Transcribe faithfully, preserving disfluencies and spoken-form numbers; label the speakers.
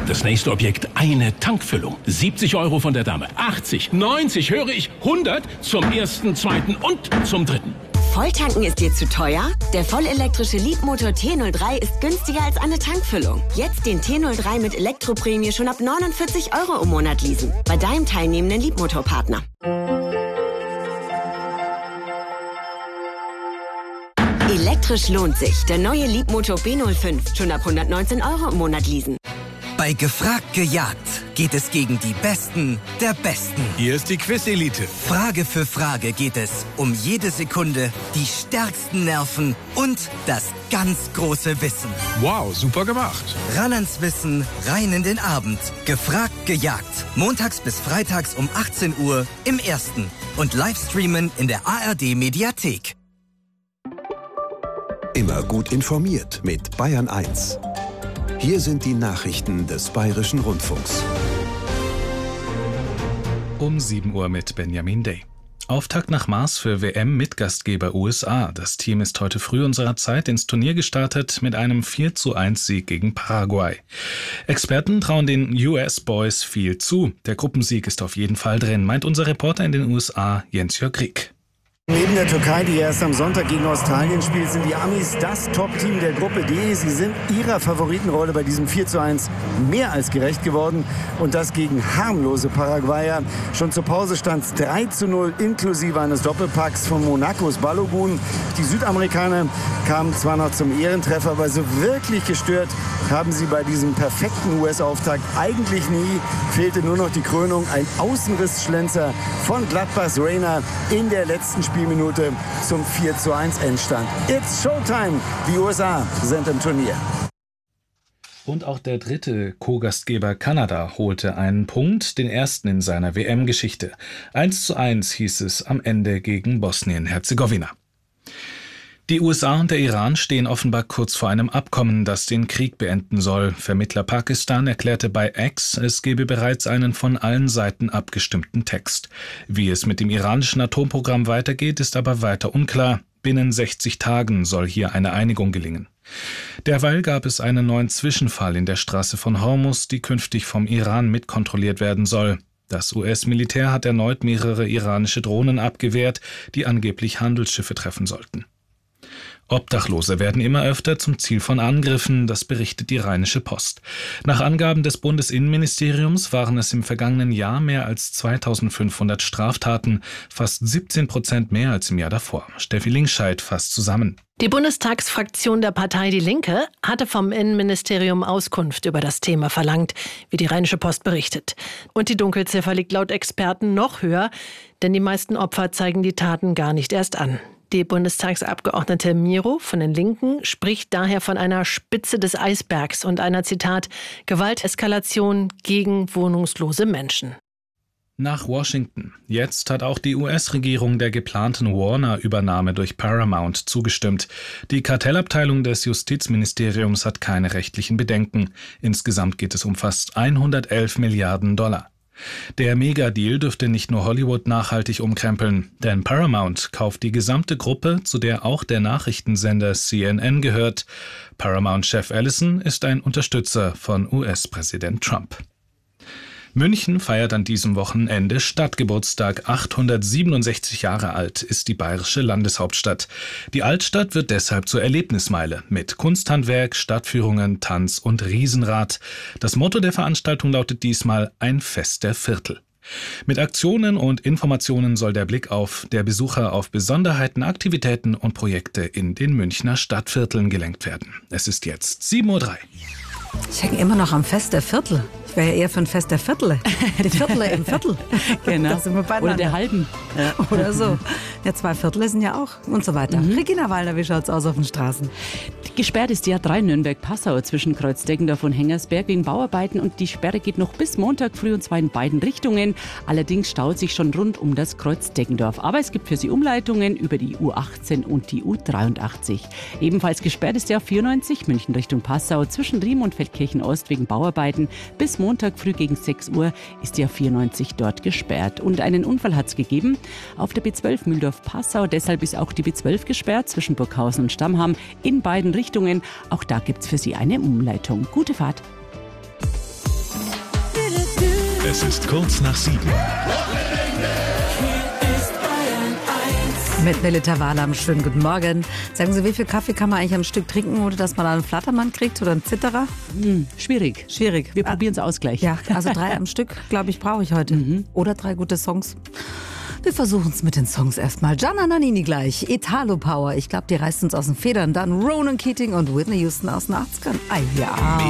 Speaker 1: Das nächste Objekt, eine Tankfüllung. siebzig Euro von der Dame. achtzig, neunzig, höre ich, hundert zum ersten, zweiten und zum dritten.
Speaker 2: Volltanken ist dir zu teuer? Der vollelektrische Leapmotor T null drei ist günstiger als eine Tankfüllung. Jetzt den T null drei mit Elektroprämie schon ab neunundvierzig Euro im Monat leasen. Bei deinem teilnehmenden Leapmotor-Partner. Elektrisch lohnt sich. Der neue Leapmotor B null fünf. Schon ab hundertneunzehn Euro im Monat leasen.
Speaker 3: Bei Gefragt gejagt geht es gegen die Besten der Besten.
Speaker 4: Hier ist die Quiz-Elite.
Speaker 3: Frage für Frage geht es um jede Sekunde, die stärksten Nerven und das ganz große Wissen.
Speaker 4: Wow, super gemacht.
Speaker 3: Ran ans Wissen, rein in den Abend. Gefragt gejagt. Montags bis freitags um achtzehn Uhr im Ersten. Und Livestreamen in der A R D-Mediathek.
Speaker 5: Immer gut informiert mit Bayern eins. Hier sind die Nachrichten des Bayerischen Rundfunks.
Speaker 6: Um sieben Uhr mit Benjamin Day. Auftakt nach Mars für W M-Mitgastgeber U S A. Das Team ist heute früh unserer Zeit ins Turnier gestartet mit einem vier zu eins Sieg gegen Paraguay. Experten trauen den U S-Boys viel zu. Der Gruppensieg ist auf jeden Fall drin, meint unser Reporter in den U S A, Jens-Jörg Rieck.
Speaker 7: Neben der Türkei, die erst am Sonntag gegen Australien spielt, sind die Amis das Top-Team der Gruppe D. Sie sind ihrer Favoritenrolle bei diesem vier zu eins mehr als gerecht geworden. Und das gegen harmlose Paraguayer. Schon zur Pause stand es drei zu null inklusive eines Doppelpacks von Monacos Balogun. Die Südamerikaner kamen zwar noch zum Ehrentreffer, aber so wirklich gestört haben sie bei diesem perfekten U S-Auftakt eigentlich nie. Fehlte nur noch die Krönung, ein Außenrissschlenzer von Gladbachs Reina in der letzten Spielzeit. Minute zum vier zu eins Endstand. It's Showtime. Die U S A sind im Turnier.
Speaker 6: Und auch der dritte Co-Gastgeber Kanada holte einen Punkt, den ersten in seiner W M-Geschichte. eins zu eins hieß es am Ende gegen Bosnien-Herzegowina. Die U S A und der Iran stehen offenbar kurz vor einem Abkommen, das den Krieg beenden soll. Vermittler Pakistan erklärte bei X, es gebe bereits einen von allen Seiten abgestimmten Text. Wie es mit dem iranischen Atomprogramm weitergeht, ist aber weiter unklar. Binnen sechzig Tagen soll hier eine Einigung gelingen. Derweil gab es einen neuen Zwischenfall in der Straße von Hormuz, die künftig vom Iran mitkontrolliert werden soll. Das U S-Militär hat erneut mehrere iranische Drohnen abgewehrt, die angeblich Handelsschiffe treffen sollten. Obdachlose werden immer öfter zum Ziel von Angriffen, das berichtet die Rheinische Post. Nach Angaben des Bundesinnenministeriums waren es im vergangenen Jahr mehr als zweitausendfünfhundert Straftaten, fast siebzehn Prozent mehr als im Jahr davor. Steffi Linkscheid fasst zusammen.
Speaker 8: Die Bundestagsfraktion der Partei Die Linke hatte vom Innenministerium Auskunft über das Thema verlangt, wie die Rheinische Post berichtet. Und die Dunkelziffer liegt laut Experten noch höher, denn die meisten Opfer zeigen die Taten gar nicht erst an. Die Bundestagsabgeordnete Miro von den Linken spricht daher von einer Spitze des Eisbergs und einer, Zitat, Gewalteskalation gegen wohnungslose Menschen.
Speaker 6: Nach Washington. Jetzt hat auch die U S-Regierung der geplanten Warner-Übernahme durch Paramount zugestimmt. Die Kartellabteilung des Justizministeriums hat keine rechtlichen Bedenken. Insgesamt geht es um fast hundertelf Milliarden Dollar. Der Megadeal dürfte nicht nur Hollywood nachhaltig umkrempeln, denn Paramount kauft die gesamte Gruppe, zu der auch der Nachrichtensender C N N gehört. Paramount-Chef Ellison ist ein Unterstützer von U S-Präsident Trump. München feiert an diesem Wochenende Stadtgeburtstag. achthundertsiebenundsechzig Jahre alt ist die bayerische Landeshauptstadt. Die Altstadt wird deshalb zur Erlebnismeile mit Kunsthandwerk, Stadtführungen, Tanz und Riesenrad. Das Motto der Veranstaltung lautet diesmal ein Fest der Viertel. Mit Aktionen und Informationen soll der Blick auf der Besucher auf Besonderheiten, Aktivitäten und Projekte in den Münchner Stadtvierteln gelenkt werden. Es ist jetzt sieben Uhr drei.
Speaker 9: Ich hänge immer noch am Fest der Viertel. Ich wäre ja eher für ein Fest der Viertel. Die Viertel im Viertel.
Speaker 10: Genau.
Speaker 9: Da sind wir beieinander.
Speaker 10: Oder der halben.
Speaker 9: Ja. Oder so. Ja, zwei Viertel sind ja auch und so weiter. Mhm. Regina Wallner, wie schaut's aus auf den Straßen?
Speaker 10: Gesperrt ist die A drei Nürnberg-Passau zwischen Kreuz-Deggendorf und Hengersberg wegen Bauarbeiten und die Sperre geht noch bis Montag früh und zwar in beiden Richtungen. Allerdings staut sich schon rund um das Kreuz Deggendorf. Aber es gibt für Sie Umleitungen über die U achtzehn und die U dreiundachtzig. Ebenfalls gesperrt ist die A vierundneunzig München Richtung Passau zwischen Riem und Feldkirchen Ost wegen Bauarbeiten. Bis Montag früh gegen sechs Uhr ist die A vierundneunzig dort gesperrt. Und einen Unfall hat es gegeben auf der B zwölf Mühldorf-Passau. Deshalb ist auch die B zwölf gesperrt zwischen Burghausen und Stammham in beiden Richtungen. Auch da gibt es für Sie eine Umleitung. Gute Fahrt.
Speaker 11: Es ist kurz nach sieben.
Speaker 9: Mit Melita Wahlam, schönen guten Morgen. Sagen Sie, wie viel Kaffee kann man eigentlich am Stück trinken, ohne dass man da einen Flattermann kriegt oder einen Zitterer?
Speaker 10: Hm, schwierig.
Speaker 9: Schwierig.
Speaker 10: Wir probieren es aus gleich.
Speaker 9: Ja, also drei am Stück, glaube ich, brauche ich heute. Mhm. Oder drei gute Songs. Wir versuchen es mit den Songs erstmal. Gianna Nannini gleich, Italo Power. Ich glaube, die reißt uns aus den Federn. Dann Ronan Keating und Whitney Houston aus den achtzigern. Ah ja.